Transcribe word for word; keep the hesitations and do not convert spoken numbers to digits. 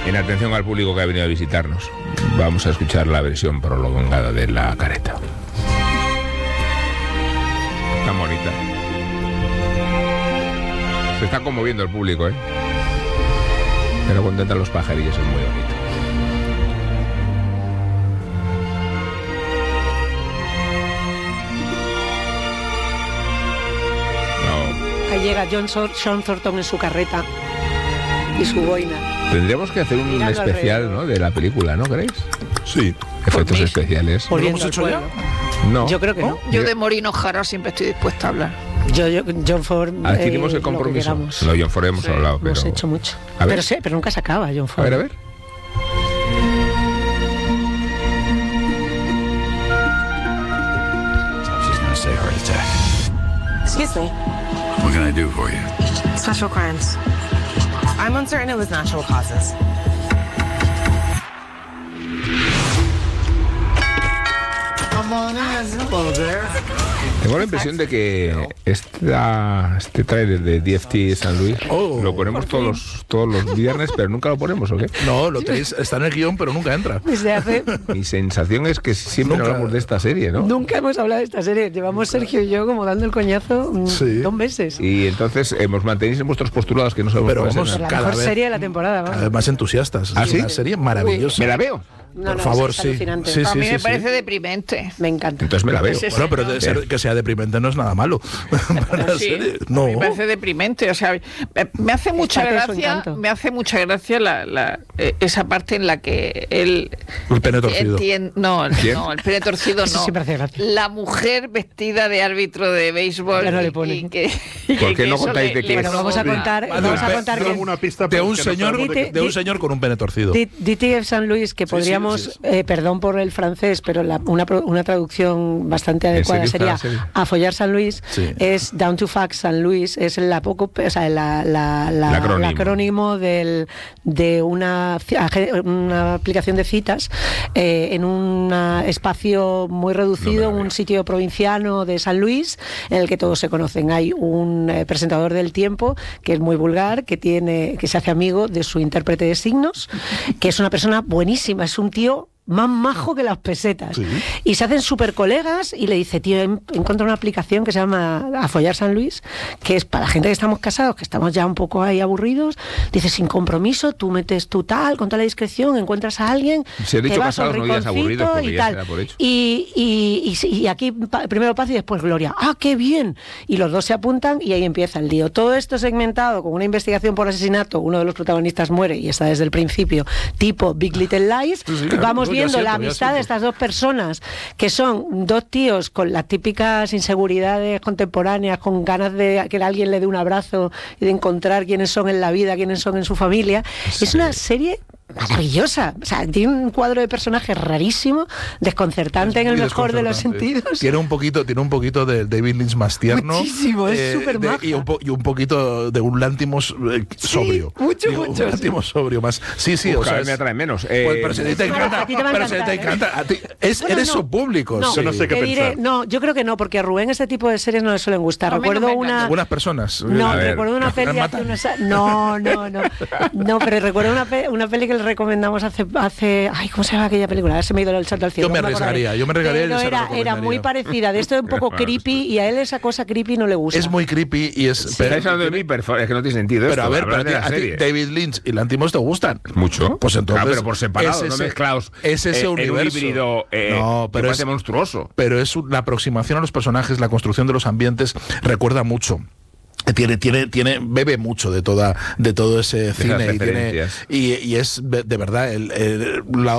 En atención al público que ha venido a visitarnos, vamos a escuchar la versión prolongada de La Careta. Está bonita. Se está conmoviendo el público, ¿eh? Pero contentan los pajarillos, es muy bonito. Ahí llega John Sor- Sean Thornton en su carreta y su boina. Tendríamos que hacer un Mirando especial, alrededor. ¿no?, de la película, ¿no creéis? Sí. Efectos especiales. ¿Lo Oliendo hemos el hecho ya? pueblo. No. Yo creo que no. Yo de Morino Jara siempre estoy dispuesta a hablar. Yo, yo John Ford. Adquirimos eh, el compromiso. lo que queramos. No, John Ford hemos Sí, hablado, pero... Hemos hecho mucho. A ver. Pero sí, pero nunca se acaba, John A Ford. ver, a ver. She's gonna say heart attack. Excuse me. What can I do for you? Special crimes. I'm uncertain it was natural causes. Tengo la impresión de que esta, este trailer de D F T San Luis Oh. lo ponemos todos los, todos los viernes, pero nunca lo ponemos, ¿o qué? No, lo tenéis, está en el guión, pero nunca entra. Desde hace... Mi sensación es que siempre Nunca. hablamos de esta serie, ¿no? Nunca hemos hablado de esta serie. Llevamos Sergio y yo como dando el coñazo mm, Sí. dos meses. Y entonces hemos mantenido vuestros postulados que no sabemos Pero cuáles vamos, eran. La cada mejor vez- serie de la temporada, vamos. Además entusiastas. ¿Ah, Es sí? una serie maravillosa. ¿Me la veo? No, Por no, favor, es sí. alucinante. Sí, a sí, mí sí, me sí. parece deprimente. Me encanta. Entonces me la veo. Sí, sí. Bueno, pero de ser, que sea deprimente no es nada malo. Una Sí, serie- a No. mí me parece deprimente. O sea, me- me hace mucha parte de su gracia, encanto. me hace mucha gracia la, la, eh, esa parte en la que él El pene torcido. entien- no, el- ¿Quién? no, el pene torcido Eso no. siempre hace gracia. La mujer vestida de árbitro de béisbol. Ya no le y- pone. y que, ¿Por y qué que no eso contáis le- de le qué es? Bueno, vamos a provoca- contar, Vale, vamos a ve- contar de que alguna pista, de pero un que no señor sabemos de qué- de un Di- señor con un pene torcido. D- D T F San Luis, que sí, podríamos, sí, sí. eh, perdón por el francés, pero la- una, pro- una traducción bastante adecuada serio? sería ¿En serio? A follar San Luis, Sí. es Down to Fact San Luis, es la poco, o sea, la, la- la- El acrónimo. el acrónimo del, de una, ci- age- una aplicación de citas eh, en un espacio muy No me reducido, la veo. un sitio provinciano de San Luis, en el que todos se conocen. Hay un eh, presentador del tiempo que es muy vulgar, que tiene, que se hace amigo de su intérprete de signos, que es una persona buenísima, es un tío más majo que las pesetas. Sí. Y se hacen súper colegas y le dice, tío, he encontrado una aplicación que se llama A Follar San Luis, que es para la gente que estamos casados, que estamos ya un poco ahí aburridos. Dice, sin compromiso, tú metes tu tal, con toda la discreción, encuentras a alguien, Si he dicho te vas a un casados, no digas rinconcito aburridos, porque y ya tal. se da por hecho. Y, y, y, sí, y aquí pa- primero Paz y después Gloria. ¡Ah, qué bien! Y los dos se apuntan y ahí empieza el lío. Todo esto segmentado con una investigación por asesinato. Uno de los protagonistas muere y está desde el principio, tipo Big Little Lies. Sí, sí, claro. Vamos No, ya viendo siento, la ya amistad siento. de estas dos personas, que son dos tíos con las típicas inseguridades contemporáneas, con ganas de que alguien le dé un abrazo y de encontrar quiénes son en la vida, quiénes son en su familia. Es una serie maravillosa. O sea, tiene un cuadro de personajes rarísimo, desconcertante en el Muy mejor de los desconcertante. sentidos. Tiene un poquito, tiene un poquito de David Lynch más tierno. Muchísimo, es súper de- maja. y, un po- y un poquito de un Lantimos eh, sobrio. mucho, Digo, mucho, Un Lantimos sobrio más. Sí, sí, Uf, o sea, cada vez me es- atrae menos. Pues, Eh, pero si te, a encanta, ti te va a pero si te encantar, ¿eh? encanta, a ti- es, Bueno, eres no. su público. No, sí. Yo no sé qué te diré- pensar. no, yo creo que no, porque a Rubén este tipo de series no le suelen gustar. A mí no Recuerdo me una... engancha. Algunas personas. No, A ver, recuerdo una las peli hace matan. unos a- No, no, no. No, pero recuerdo una, pe- una peli que le recomendamos hace, hace... Ay, ¿cómo se llama aquella película? Ahora se me ha ido el salto al cielo. Yo me no acordaré. arriesgaría, yo me arriesgaría y Pero se la era, era recomendaría. muy parecida. De esto es un poco creepy y a él esa cosa creepy no le gusta. Es muy creepy y es. Estáis hablando de mí, pero es que no tiene sentido Pero esto, a ver, hablar pero de a la ti- a ti serie. David Lynch y Lantimos te gustan. Mucho. Pues entonces. Ah, pero por separado, es no ese- mezclados. Es ese eh, en universo. un híbrido eh, no, pero que es parece monstruoso. Pero es un- la aproximación a los personajes, la construcción de los ambientes, recuerda mucho. Tiene, tiene, tiene, bebe mucho de toda, de todo ese cine y, tiene, referencias. y, y es de de verdad el, el- la,